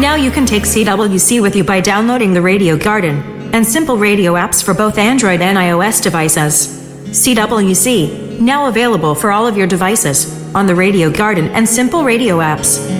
now you can take CWC with you by downloading the Radio Garden and Simple Radio apps for both Android and iOS devices. CWC, now available for all of your devices on the Radio Garden and Simple Radio apps.